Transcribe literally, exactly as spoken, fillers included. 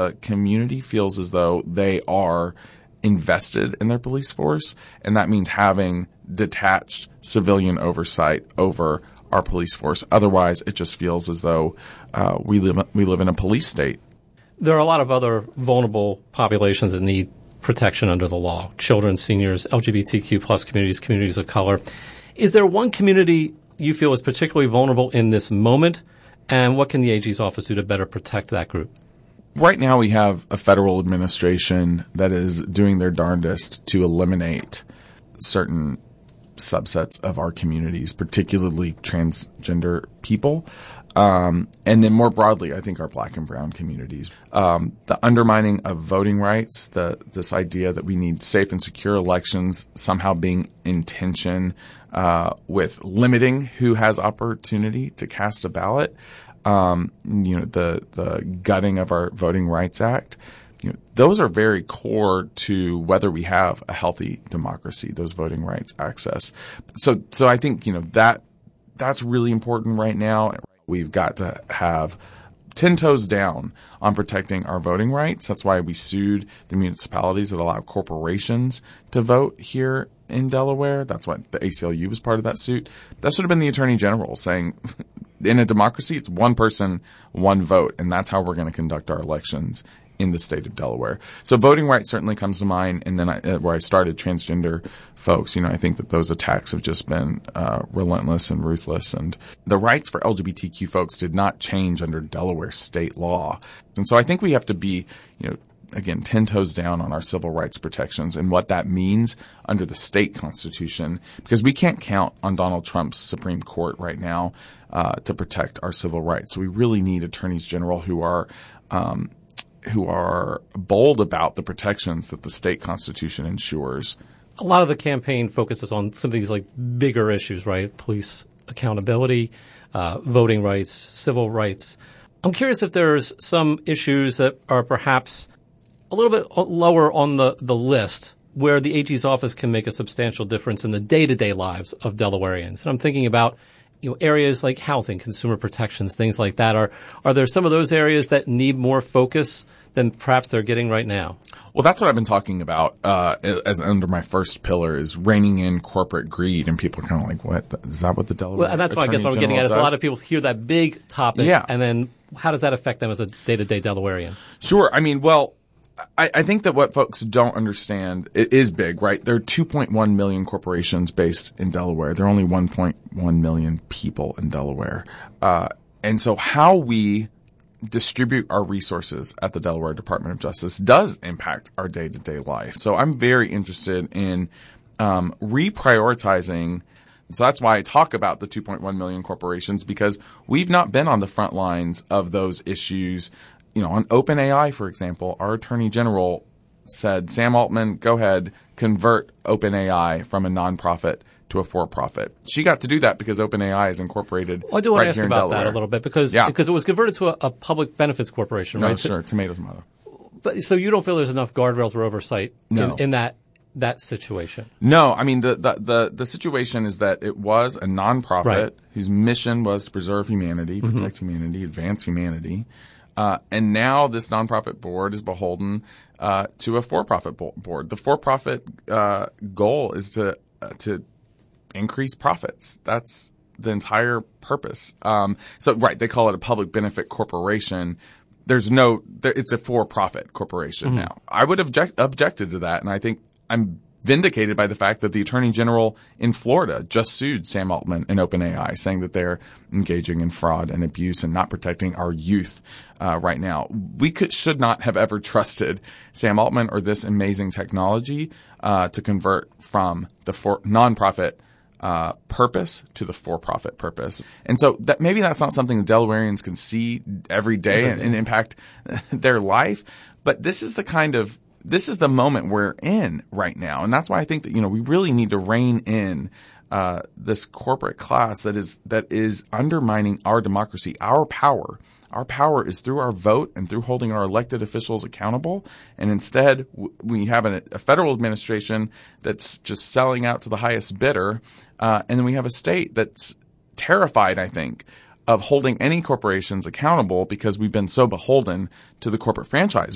the community feels as though they are invested in their police force, and that means having detached civilian oversight over our police force. Otherwise, it just feels as though uh, we live we live in a police state. There are a lot of other vulnerable populations that need protection under the law: children, seniors, L G B T Q plus communities, communities of color. Is there one community you feel is particularly vulnerable in this moment, and what can the A G's office do to better protect that group? Right now, we have a federal administration that is doing their darndest to eliminate certain subsets of our communities, particularly transgender people. Um, and then more broadly, I think our black and brown communities. Um, the undermining of voting rights, the this idea that we need safe and secure elections somehow being in tension uh, with limiting who has opportunity to cast a ballot. Um, you know, the, the gutting of our Voting Rights Act, you know, those are very core to whether we have a healthy democracy, those voting rights access. So, so I think, you know, that, that's really important right now. We've got to have ten toes down on protecting our voting rights. That's why we sued the municipalities that allow corporations to vote here in Delaware. That's why the A C L U was part of that suit. That should have been the Attorney General saying, in a democracy, it's one person, one vote, and that's how we're going to conduct our elections in the state of Delaware. So voting rights certainly comes to mind. And then I, uh, where I started, transgender folks, you know, I think that those attacks have just been uh, relentless and ruthless. And the rights for L G B T Q folks did not change under Delaware state law. And so I think we have to be, you know, again, ten toes down on our civil rights protections and what that means under the state constitution, because we can't count on Donald Trump's Supreme Court right now uh, to protect our civil rights. So we really need attorneys general who are um, who are bold about the protections that the state constitution ensures. A lot of the campaign focuses on some of these like bigger issues, right? Police accountability, uh, voting rights, civil rights. I'm curious if there's some issues that are perhaps a little bit lower on the, the list where the A G's office can make a substantial difference in the day-to-day lives of Delawareans. And I'm thinking about, you know, areas like housing, consumer protections, things like that. Are are there some of those areas that need more focus than perhaps they're getting right now? Well, that's what I've been talking about uh, as under my first pillar is reining in corporate greed. And people are kind of like, what? Is that what the Delaware Well, and that's what I guess what I'm getting at is a lot of people hear that big topic. Yeah. And then how does that affect them as a day-to-day Delawarean? Sure. I mean, well, I, I think that what folks don't understand, it is big, right? There are two point one million corporations based in Delaware. There are only one point one million people in Delaware. Uh, and so how we distribute our resources at the Delaware Department of Justice does impact our day-to-day life. So I'm very interested in um, reprioritizing. So that's why I talk about the two point one million corporations, because we've not been on the front lines of those issues. You know, on OpenAI, for example, our Attorney General said, Sam Altman, go ahead, convert OpenAI from a nonprofit to a for-profit. She got to do that because OpenAI is incorporated well, I do want right to ask here in about Delaware. that a little bit because yeah. because it was converted to a, a public benefits corporation, right? No, sure, tomato, tomato. But so you don't feel there's enough guardrails or oversight no. in, in that that situation? No, I mean the, the the the situation is that it was a nonprofit right. whose mission was to preserve humanity, protect mm-hmm. humanity, advance humanity. Uh, and now this nonprofit board is beholden uh, to a for-profit bo- board. The for-profit uh, goal is to uh, to increase profits. That's the entire purpose. Um, so, right, they call it a public benefit corporation. There's no, there, it's a for-profit corporation mm-hmm. now. I would have object, objected to that, and I think I'm vindicated by the fact that the Attorney General in Florida just sued Sam Altman and OpenAI, saying that they're engaging in fraud and abuse and not protecting our youth uh, right now. We could, should not have ever trusted Sam Altman or this amazing technology uh, to convert from the for- nonprofit uh, purpose to the for-profit purpose. And so that maybe that's not something the Delawareans can see every day and, and impact their life, but this is the kind of This is the moment we're in right now. And that's why I think that, you know, we really need to rein in uh this corporate class that is that is undermining our democracy, our power. Our power is through our vote and through holding our elected officials accountable. And instead, w- we have an, a federal administration that's just selling out to the highest bidder. Uh, and then we have a state that's terrified, I think, of holding any corporations accountable because we've been so beholden to the corporate franchise.